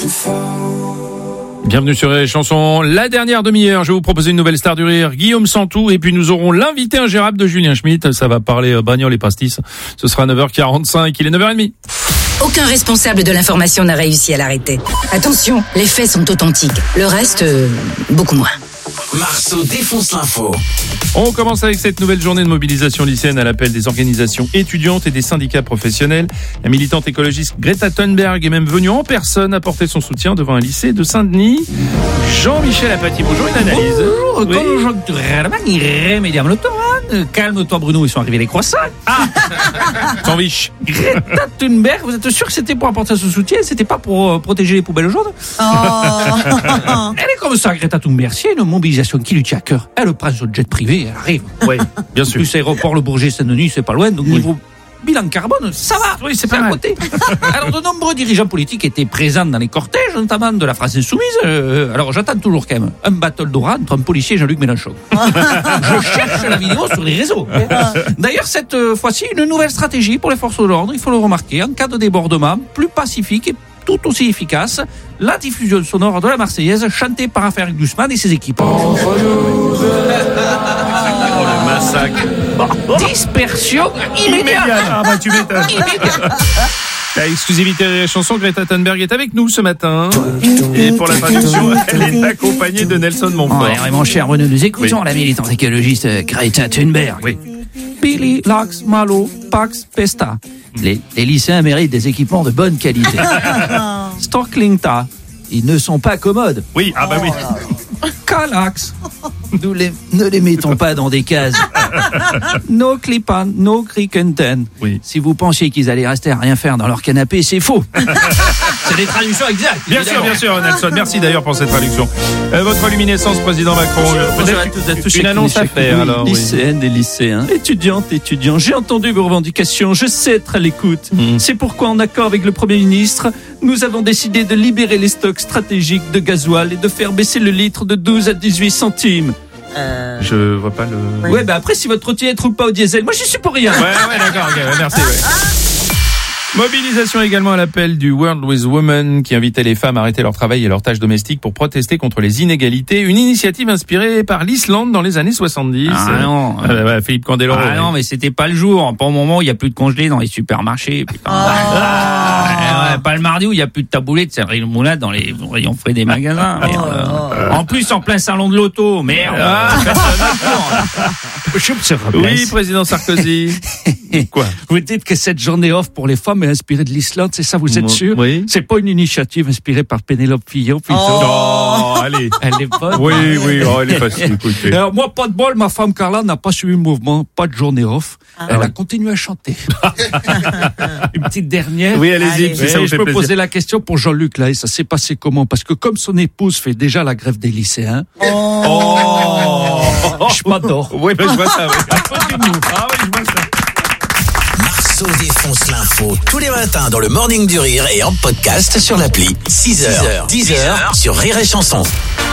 Bienvenue sur les chansons. La dernière demi-heure, je vais vous proposer une nouvelle star du rire, Guillaume Santou, et puis nous aurons l'invité ingérable de Julien Schmitt. Ça va parler bagnole et pastis. Ce sera à 9h45, il est 9h30. Aucun responsable de l'information n'a réussi à l'arrêter. Attention, les faits sont authentiques. Le reste, beaucoup moins. Marceau défonce l'info. On commence avec cette nouvelle journée de mobilisation lycéenne à l'appel des organisations étudiantes et des syndicats professionnels. La militante écologiste Greta Thunberg est même venue en personne apporter son soutien devant un lycée de Saint-Denis. Jean-Michel Apathy, bonjour, une analyse. Bonjour, conjoncturellement irrémédiablement. Calme-toi Bruno, ils sont arrivés les croissants. T'en viche. Greta Thunberg, vous êtes sûr que c'était pour apporter son soutien, c'était pas pour protéger les poubelles jaunes? Elle est comme ça, Greta Thunberg. S'il y a une mobilisation qui lui tient à cœur, elle prend son jet privé, elle arrive. Oui, bien sûr. En plus, aéroport Le Bourget-Saint-Denis, c'est pas loin, donc niveau bilan carbone, ça va. Oui, c'est pas à mal. côté. Alors, de nombreux dirigeants politiques étaient présents dans les cortèges, notamment de la France Insoumise. Alors, j'attends toujours quand même un battle d'oral entre un policier et Jean-Luc Mélenchon. Je cherche la vidéo sur les réseaux. D'ailleurs, cette fois-ci, une nouvelle stratégie pour les forces de l'ordre, il faut le remarquer, en cas de débordement, plus pacifique et tout aussi efficace, la diffusion sonore de la Marseillaise chantée par Raphaël Glucksmann et ses équipes. Oh, le massacre. Dispersion immédiate. Ah bah tu m'étonnes. La exclusivité des chansons, Greta Thunberg est avec nous ce matin. Et pour la traduction, elle est accompagnée de Nelson Montfort. Ouais, mon cher Renaud, nous écoutons la militante écologiste Greta Thunberg. Oui. Billy, Lax, Malo, Pax, Pesta. Les lycéens méritent des équipements de bonne qualité. Storklingta, ils ne sont pas commodes. Oui, ah bah oui. Calax, ne les mettons pas dans des cases. No Clipan, no Krikenten. Oui. Si vous pensiez qu'ils allaient rester à rien faire dans leur canapé, c'est faux. C'est des traductions exactes. Bien sûr, Nelson. Merci d'ailleurs pour cette traduction. Votre luminescence, président Macron. Bonjour à toutes et à tous. Une annonce à faire, alors. Oui. Lycéennes et lycéens, étudiantes, étudiants, j'ai entendu vos revendications, je sais être à l'écoute. C'est pourquoi, en accord avec le Premier ministre, nous avons décidé de libérer les stocks stratégiques de gasoil et de faire baisser le litre de 12 à 18 centimes. Je vois pas le... Ouais, bah après, si votre trottinette roule pas au diesel, moi j'y suis pour rien. Ouais, d'accord, ok, merci. Ouais. Mobilisation également à l'appel du World with Women qui invitait les femmes à arrêter leur travail et leurs tâches domestiques pour protester contre les inégalités. Une initiative inspirée par l'Islande dans les années 70. Ah non. Philippe Candeloro. Ah non, mais c'était pas le jour. Pour le moment, il n'y a plus de congelés dans les supermarchés. Putain. Pas le mardi où il n'y a plus de taboulé de céleri moulade dans les rayons frais des magasins. En plus, en plein salon de l'auto. Merde. Oui, président Sarkozy. Quoi? Vous dites que cette journée off pour les femmes est inspirée de l'Islande, c'est ça, vous êtes sûr? Oui. C'est pas une initiative inspirée par Pénélope Fillon, plutôt? Oh, allez. Elle est bonne. Oui, elle est facile, écoutez. Alors, moi, pas de bol, ma femme Carla n'a pas suivi le mouvement, pas de journée off. Elle a continué à chanter. Une petite dernière. Oui, allez-y, ça vous je fait peux plaisir. poser la question pour Jean-Luc, là, et ça s'est passé comment? Parce que comme son épouse fait déjà la grève des lycéens, je m'adore. Oui, je vois ça, oui. Un peu d'humour. Ah oui, je vois ça. Marceau défonce l'info tous les matins dans le Morning du Rire et en podcast sur l'appli. 6h, 10h sur Rire et Chanson.